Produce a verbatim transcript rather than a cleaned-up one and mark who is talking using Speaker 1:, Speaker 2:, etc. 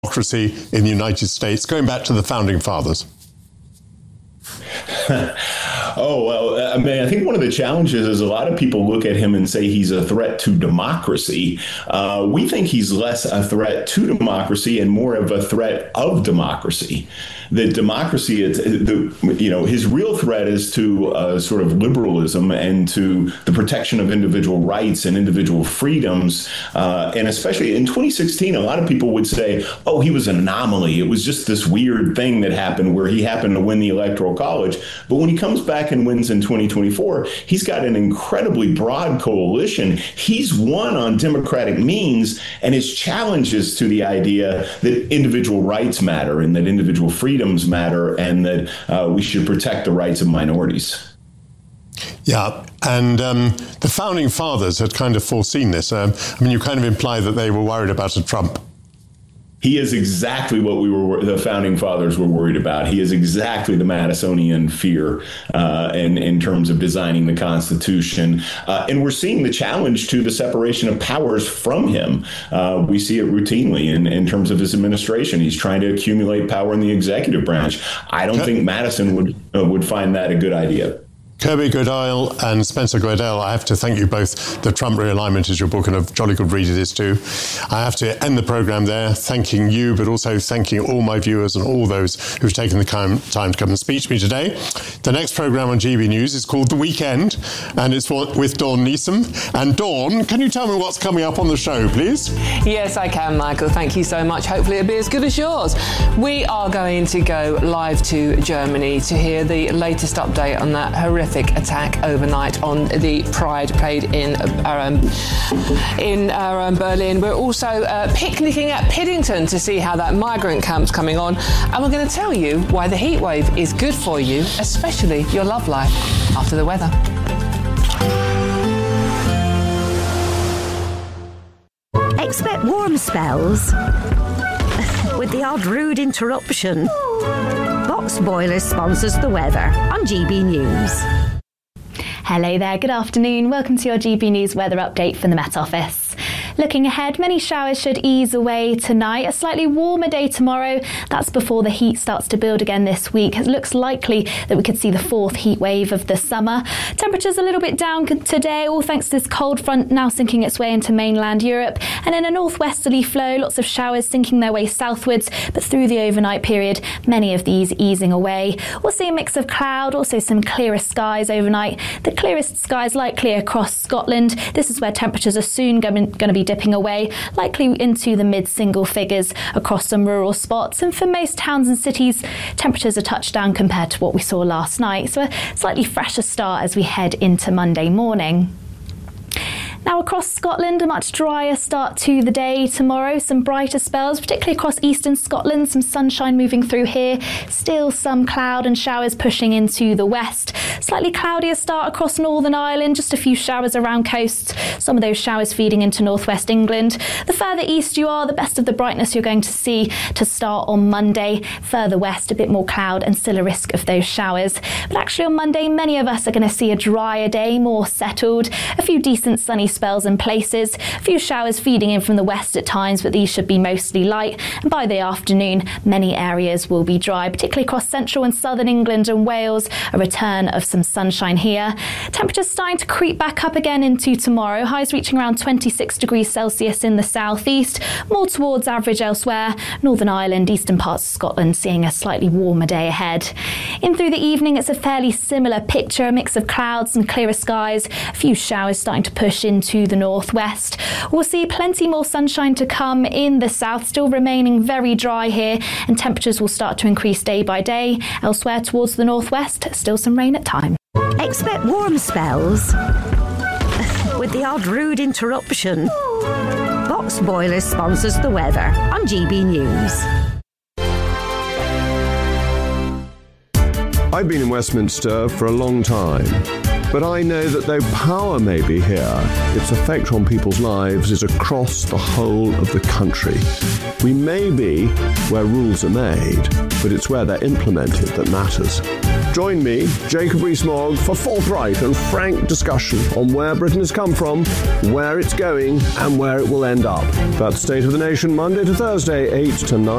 Speaker 1: democracy in the United States, going back to the Founding Fathers?
Speaker 2: Oh, well, I mean, I think one of the challenges is a lot of people look at him and say he's a threat to democracy. Uh, we think he's less a threat to democracy and more of a threat of democracy. That democracy, is, the, you know, his real threat is to uh, sort of liberalism and to the protection of individual rights and individual freedoms. Uh, and especially in twenty sixteen, a lot of people would say, oh, he was an anomaly. It was just this weird thing that happened where he happened to win the Electoral College. But when he comes back and wins in twenty twenty-four, he's got an incredibly broad coalition. He's won on democratic means, and his challenges to the idea that individual rights matter and that individual freedoms matter and that uh, we should protect the rights of minorities.
Speaker 1: Yeah, and um, the Founding Fathers had kind of foreseen this. Um, I mean, you kind of imply that they were worried about a Trump.
Speaker 2: He is exactly what we were, the Founding Fathers were worried about. He is exactly the Madisonian fear uh, in, in terms of designing the Constitution. Uh, and we're seeing the challenge to the separation of powers from him. Uh, we see it routinely in, in terms of his administration. He's trying to accumulate power in the executive branch. I don't think Madison would uh, would find that a good idea.
Speaker 1: Kirby Goodile and Spencer Guedel, I have to thank you both. The Trump Realignment is your book, and a jolly good read it is too. I have to end the programme there, thanking you, but also thanking all my viewers and all those who've taken the time to come and speak to me today. The next programme on G B News is called The Weekend, and it's with Dawn Neeson. And Dawn, can you tell me what's coming up on the show, please?
Speaker 3: Yes, I can, Michael. Thank you so much. Hopefully it'll be as good as yours. We are going to go live to Germany to hear the latest update on that horrific attack overnight on the Pride Parade in um, in um, Berlin. We're also uh, picnicking at Piddington to see how that migrant camp's coming on, and we're going to tell you why the heatwave is good for you, especially your love life, after the weather.
Speaker 4: Expect warm spells with the odd rude interruption. Box Boilers sponsors the weather on G B News.
Speaker 5: Hello there, good afternoon. Welcome to your G B News weather update from the Met Office. Looking ahead, many showers should ease away tonight. A slightly warmer day tomorrow. That's before the heat starts to build again this week. It looks likely that we could see the fourth heat wave of the summer. Temperatures a little bit down today, all thanks to this cold front now sinking its way into mainland Europe. And in a northwesterly flow, lots of showers sinking their way southwards, but through the overnight period, many of these easing away. We'll see a mix of cloud, also some clearer skies overnight. The clearest skies likely across Scotland. This is where temperatures are soon going to be dipping away, likely into the mid-single figures across some rural spots. And for most towns and cities, temperatures are touched down compared to what we saw last night. So a slightly fresher start as we head into Monday morning. Now across Scotland, a much drier start to the day tomorrow. Some brighter spells, particularly across eastern Scotland. Some sunshine moving through here. Still some cloud and showers pushing into the west. Slightly cloudier start across Northern Ireland. Just a few showers around coasts. Some of those showers feeding into northwest England. The further east you are, the best of the brightness you're going to see to start on Monday. Further west, a bit more cloud and still a risk of those showers. But actually on Monday, many of us are going to see a drier day, more settled. A few decent sunny spells in places, a few showers feeding in from the west at times, but these should be mostly light, and by the afternoon many areas will be dry, particularly across central and southern England and Wales. A return of some sunshine here. Temperatures starting to creep back up again into tomorrow, highs reaching around twenty-six degrees Celsius in the southeast, more towards average elsewhere. Northern Ireland, eastern parts of Scotland seeing a slightly warmer day ahead. In through the evening it's a fairly similar picture, a mix of clouds and clearer skies, a few showers starting to push in to the northwest. We'll see plenty more sunshine to come in the south, still remaining very dry here, and temperatures will start to increase day by day. Elsewhere towards the northwest, still some rain at times.
Speaker 4: Expect warm spells with the odd rude interruption. Box Boilers sponsors the weather on G B News.
Speaker 6: I've been in Westminster for a long time, but I know that though power may be here, its effect on people's lives is across the whole of the country. We may be where rules are made, but it's where they're implemented that matters. Join me, Jacob Rees-Mogg, for forthright and frank discussion on where Britain has come from, where it's going, and where it will end up. That's State of the Nation, Monday to Thursday, eight to nine.